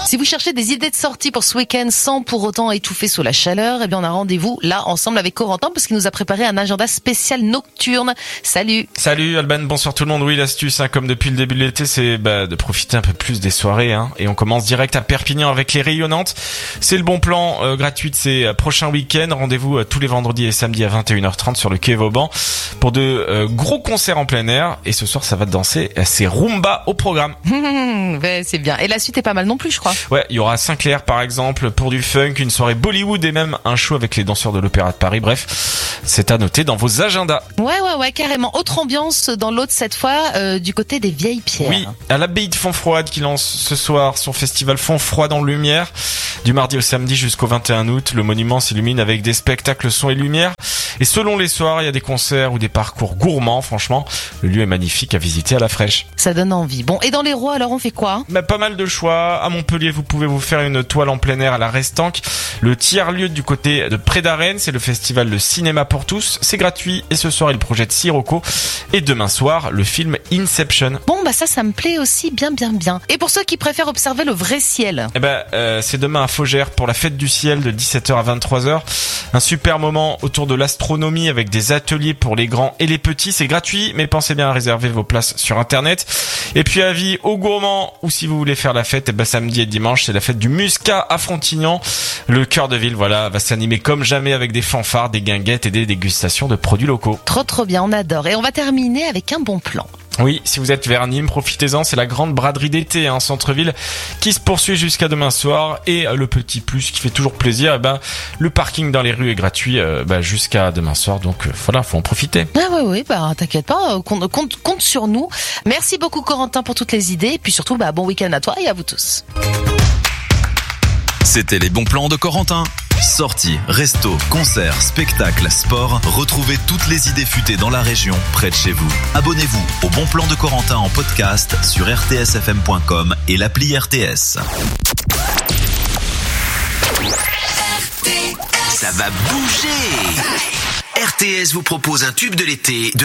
Si vous cherchez des idées de sortie pour ce week-end sans pour autant étouffer sous la chaleur, eh bien on a rendez-vous là ensemble avec Corentin parce qu'il nous a préparé un agenda spécial nocturne. Salut. Salut Alban, bonsoir tout le monde. Oui, l'astuce, comme depuis le début de l'été, c'est de profiter un peu plus des soirées. Et on commence direct à Perpignan avec les Rayonnantes. C'est le bon plan gratuit de ces prochains week-ends. Rendez-vous tous les vendredis et samedis à 21h30 sur le quai Vauban pour de gros concerts en plein air. Et ce soir, ça va danser. C'est Rumba au programme. Ouais, c'est bien. Et la suite est pas mal non plus, je crois. Ouais, il y aura Saint-Clair par exemple pour du funk, une soirée Bollywood et même un show avec les danseurs de l'Opéra de Paris. Bref, c'est à noter dans vos agendas. Ouais, carrément. Autre ambiance dans l'autre cette fois, du côté des Vieilles Pierres. Oui, à l'abbaye de Fontfroide qui lance ce soir son festival Fontfroide en lumière. Du mardi au samedi jusqu'au 21 août, le monument s'illumine avec des spectacles son et lumière. Et selon les soirs, il y a des concerts ou des parcours gourmands. Franchement, le lieu est magnifique à visiter à la fraîche. Ça donne envie. Bon, et dans l'Hérault, alors on fait quoi ? Pas mal de choix. À Montpellier, vous pouvez vous faire une toile en plein air à la Restanque. Le tiers-lieu du côté de près d'Arène, c'est le festival de cinéma pour tous. C'est gratuit et ce soir, il projette Sirocco. Et demain soir, le film Inception. Bon, ça me plaît aussi bien. Et pour ceux qui préfèrent observer le vrai ciel ? C'est demain à Faugères pour la fête du ciel de 17h à 23h. Un super moment autour de l'astronomie avec des ateliers pour les grands et les petits. C'est gratuit, mais pensez bien à réserver vos places sur internet. Et puis avis aux gourmands, ou si vous voulez faire la fête, samedi et dimanche, c'est la fête du Muscat à Frontignan. Le cœur de ville, va s'animer comme jamais avec des fanfares, des guinguettes et des dégustations de produits locaux. Trop bien, on adore. Et on va terminer avec un bon plan. Oui, si vous êtes vers Nîmes, profitez-en, c'est la grande braderie d'été en centre-ville qui se poursuit jusqu'à demain soir. Et le petit plus qui fait toujours plaisir, le parking dans les rues est gratuit jusqu'à demain soir. Donc faut en profiter. Oui, t'inquiète pas, compte sur nous. Merci beaucoup Corentin pour toutes les idées. Et puis surtout, bon week-end à toi et à vous tous. C'était les bons plans de Corentin. Sorties, restos, concerts, spectacles, sport, retrouvez toutes les idées futées dans la région, près de chez vous. Abonnez-vous au Bon Plan de Corentin en podcast sur rtsfm.com et l'appli RTS. Ça va bouger. RTS vous propose un tube de l'été de